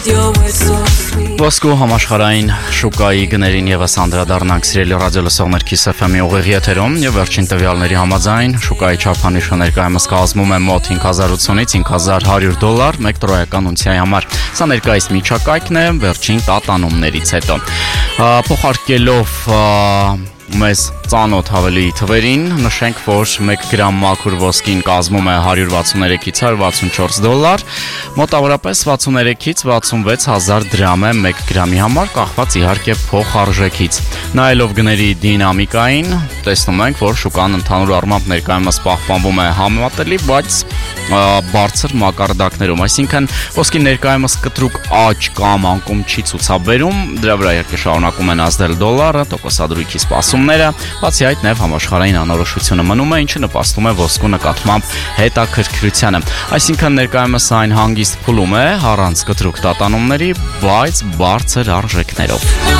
Ոսկու համաշխարհային շուկայի գներին եւս անդրադառնանք սիրելի ռադիոլսողներ Kiss FM-ի ուղիղ եթերում եւ վերջին տվյալների համաձայն շուկայի չափանիշը ներկայումս կազմում է մոտ $5,080-ից $5,100 մեկ տրոյական ունցիայի համար։ Սա ներկայիս միջակայքն է վերջին տատանումներից հետո։ Փոխարկելով մեզ ծանոթ ավելի թվերին, նշենք, որ 1 գրամ մաքուր ոսկին կազմում է $163-ից $164, մոտավորապես 63-ից 66,000 դրամ է 1 գրամի համար, կախված իհարկե փոխարժեքից։ Նայելով գների դինամիկային, տեսնում ենք, որ շուկան ընդհանուր առմամբ ներկայումս պահպանվում է համեմատելի, բայց բարձր մակարդակներում, այսինքն ոսկի ներկայումս կտրուկ աճ կամ անկում չի ցուցաբերում, դրա վրա իհարկե շարունակում են ազդել դոլարը, տոկոսադրույքի սպասումները, բացի այդ նաև համաշխարհային անորոշությունը մնում է, ինչը նպաստում է ոսկու նկատմամբ հետաքրքրությանը։ Այսինքն ներկայումս այն հանգիստ փուլում է, առանց կտրուկ տատանումների, բայց բարձր արժեքներով։